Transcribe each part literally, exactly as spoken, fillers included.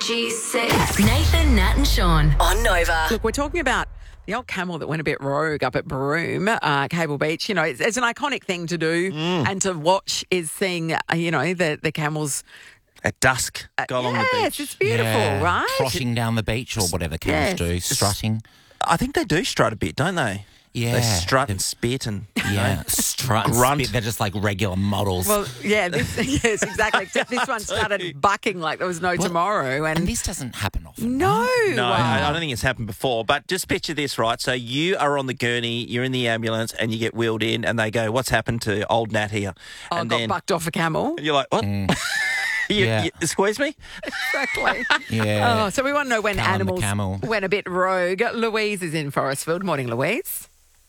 She said. Nathan, Nat and Sean on Nova. Look, we're talking about the old camel that went a bit rogue up at Broome, uh, Cable Beach. You know, it's, it's an iconic thing to do and to watch is seeing, uh, you know, the, the camels. At dusk, go along the beach. Yes, it's beautiful, Yeah, right? Trotting down the beach or whatever camels Yes. do, strutting. I think they do strut a bit, don't they? Yeah. They strut and spit and Yeah, strut and Grunt. spit. They're just like regular models. Well, yeah, this, yes, exactly. Except this one started bucking like there was no tomorrow. And, and this doesn't happen often. no. No, wow. I, I don't think it's happened before. But just picture this, right? So you are on the gurney, you're in the ambulance, and you get wheeled in, and they go, "What's happened to old Nat here?" Oh, and got then bucked off a camel. you're like, "What? you, Yeah. you, squeeze me?" Exactly. Yeah. Oh, so we want to know when Calm the animals camel. went a bit rogue. Louise is in Forestfield. Morning, Louise.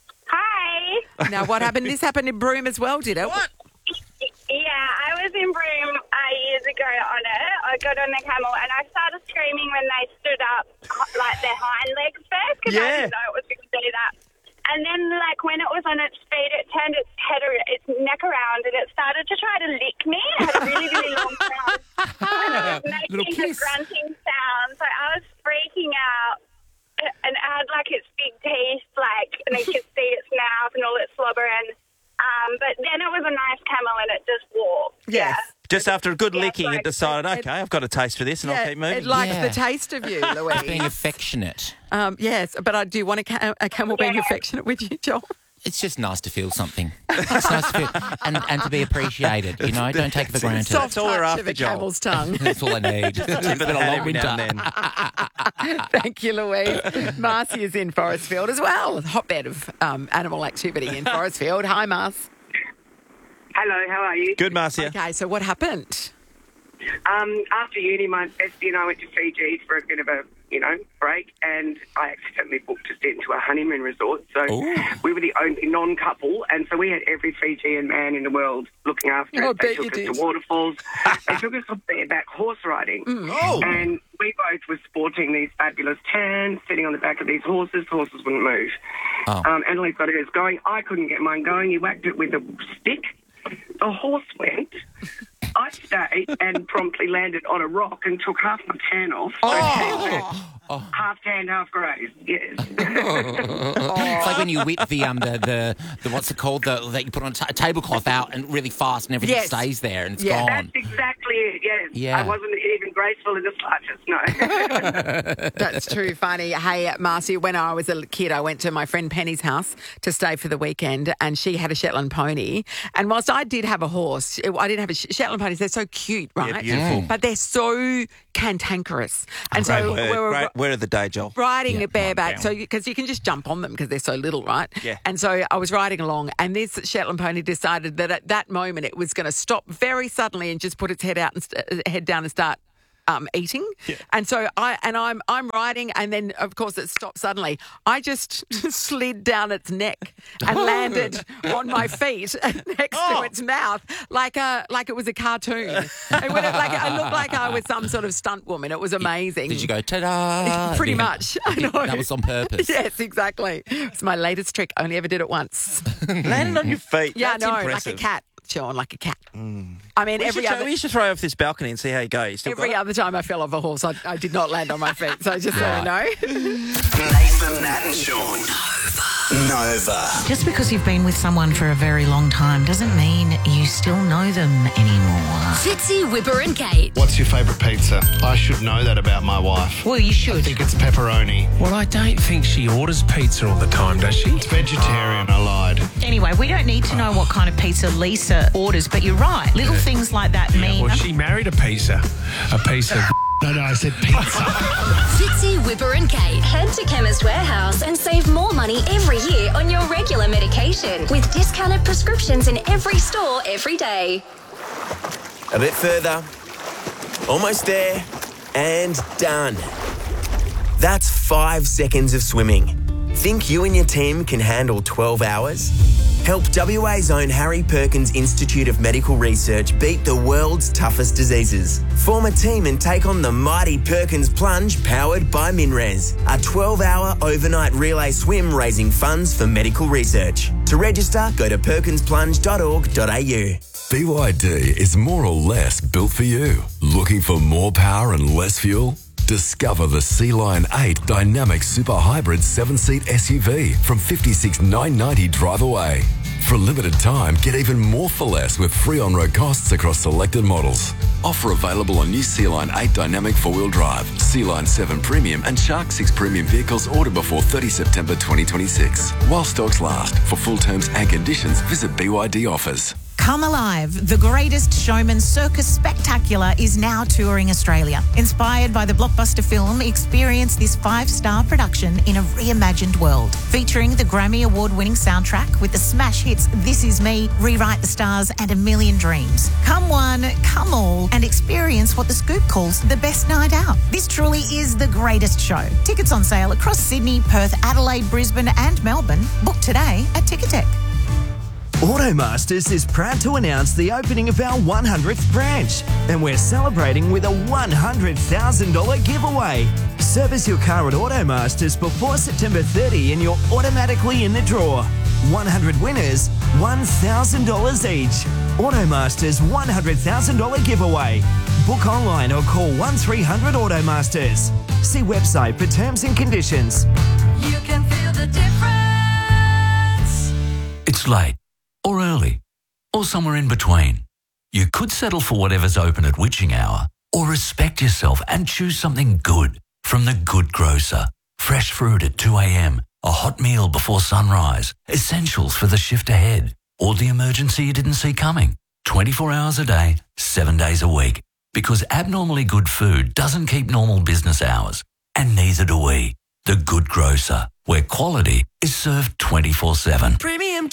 Hi. Now, what happened? This happened in Broome as well, did it? What? Yeah, I was in Broome uh, years ago on it. I got on the camel and I started screaming when they stood up, like their hind legs first, because I Yeah. didn't know it was going to do that. And then, like, when it was on its feet, it turned its head, ar- its neck around, and it started to try to lick me. It had a really, really long sound. And it was Little making a kiss. grunting sound. So I was freaking out. And it had, like, its big teeth, like, and you could see its mouth and all its slobber. And, um, but then it was a nice camel and it just walked. Yes. Just after a good Yeah, licking, like- it decided, okay, I've got a taste for this, and I'll keep moving. it likes Yeah. the taste of you, Being Louise. affectionate. um, yes, but I do want a, ca- a camel being Yeah. affectionate with you, Joel. It's just nice to feel something. It's nice to feel, and, and to be appreciated, you know? Don't take it for granted. Soft all we're touch after, of a Joel. camel's tongue. That's all I need. It's Tip of been the a hat long every winter. now and then. Thank you, Louise. Marcy is in Forestfield as well. Hotbed of um, animal activity in Forestfield. Hi, Mars. Hello, how are you? Good, Marcia. Okay, so what happened? Um, after uni, my bestie and I went to Fiji for a bit of a, you know, break, and I accidentally booked us into a honeymoon resort. So Ooh. we were the only non-couple, and so we had every Fijian man in the world looking after I us. They bet you took us did. to waterfalls. They took us on bareback horse riding. Oh. And we both were sporting these fabulous tans, sitting on the back of these horses. Horses wouldn't move. Oh. Um, Annalise got hers going. I couldn't get mine going. He whacked it with a stick. The horse went. I stayed and promptly landed on a rock and took half my tan off. So Oh. half tan, half grey. Yes. It's like when you whip the um the, the, the what's it called the that you put on a, t- a tablecloth out and really fast and everything Yes. stays there and it's Yeah. That's gone. exactly it. Yes. Yeah. I wasn't even graceful in the slightest. No. That's true, funny. Hey, Marcy, when I was a kid, I went to my friend Penny's house to stay for the weekend, and she had a Shetland pony. And whilst I did have a horse, it- I didn't have a Sh- Shetland ponies. They're so cute, right? beautiful. But they're so cantankerous. And so Great we word. were Great word of the day, Joel. riding Yeah, it bareback, calm so down. because you, can just jump on them because they're so little, right? Yeah. And so I was riding along, and this Shetland pony decided that at that moment it was going to stop very suddenly and just put its head out and st- head down and start um, eating. Yeah. And so I and I'm I'm riding, and then of course it stopped suddenly. I just slid down its neck and landed on my feet next to its mouth like a like it was a cartoon. It, went, like, I looked like I was some sort of stunt woman. It was amazing. Did you go ta-da? Pretty Yeah. much. I know. That was on purpose. Yes, exactly. It's my latest trick. Only ever did it once. Landed on your feet. Yeah, That's no, impressive. like a cat, Sean, like a cat. I mean, We every should, try, other we should throw off this balcony and see how you go. You still every got it? other time I fell off a horse, I, I did not land on my feet. So just so you know. Nathan, Nat and Sean. Nova. Just because you've been with someone for a very long time doesn't mean you still know them anymore. Fitzy, Whipper and Kate. What's your favourite pizza? I should know that about my wife. Well, you I should. think it's pepperoni. Well, I don't think she orders pizza all the time, does she? It's vegetarian, I lied. Anyway, we don't need to know what kind of pizza Lisa orders, but you're right. Little things like that mean... Well, she married a pizza. A piece of... No, no, I said pizza. Fitzy, Whipper and Kate. Head to Chemist Warehouse and save more money every year on your regular medication with discounted prescriptions in every store every day. A bit further. Almost there. And done. That's five seconds of swimming. Think you and your team can handle twelve hours? Help W A's own Harry Perkins Institute of Medical Research beat the world's toughest diseases. Form a team and take on the mighty Perkins Plunge powered by MinRes, a twelve-hour overnight relay swim raising funds for medical research. To register, go to perkins plunge dot org dot a u. B Y D is more or less built for you. Looking for more power and less fuel? Discover the Sea Lion eight Dynamic Super Hybrid seven-seat S U V from fifty-six thousand nine hundred ninety dollars drive away. For a limited time, get even more for less with free on-road costs across selected models. Offer available on new Sea Lion eight Dynamic four-wheel drive, Sea Lion seven Premium and Shark six Premium vehicles ordered before thirtieth September twenty twenty-six. While stocks last. For full terms and conditions, visit B Y D Offers. Come Alive, the greatest showman circus spectacular is now touring Australia. Inspired by the blockbuster film, experience this five-star production in a reimagined world. Featuring the Grammy Award-winning soundtrack with the smash hits This Is Me, Rewrite the Stars and A Million Dreams. Come one, come all, and experience what The Scoop calls the best night out. This truly is the greatest show. Tickets on sale across Sydney, Perth, Adelaide, Brisbane and Melbourne. Book today at Ticketek. Automasters is proud to announce the opening of our one hundredth branch, and we're celebrating with a one hundred thousand dollars giveaway. Service your car at Automasters before September thirtieth and you're automatically in the draw. one hundred winners, one thousand dollars each. Automasters one hundred thousand dollars giveaway. Book online or call one three hundred Automasters. See website for terms and conditions. You can feel the difference. It's late, or early, or somewhere in between. You could settle for whatever's open at witching hour, or respect yourself and choose something good from The Good Grocer. Fresh fruit at two a.m, a hot meal before sunrise, essentials for the shift ahead, or the emergency you didn't see coming. twenty-four hours a day, seven days a week. Because abnormally good food doesn't keep normal business hours, and neither do we. The Good Grocer, where quality is served twenty-four seven. Premium